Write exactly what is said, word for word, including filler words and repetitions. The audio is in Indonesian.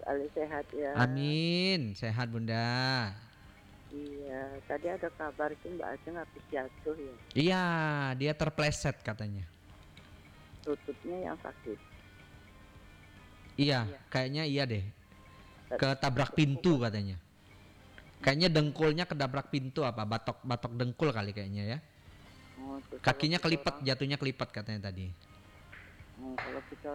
Ali sehat ya. Amin, sehat Bunda. Iya, tadi ada kabar itu Mbak Ajeng habis jatuh ya. Iya, dia terpleset katanya. Lututnya yang sakit. Iya, Iya. kayaknya iya deh. Tet- Ketabrak pintu katanya. Kayaknya dengkulnya kedabrak pintu apa? Batok batok dengkul kali kayaknya ya. Oh, tuh kalau Kakinya kita kelipet, orang, jatuhnya kelipet katanya tadi. oh, kalau kita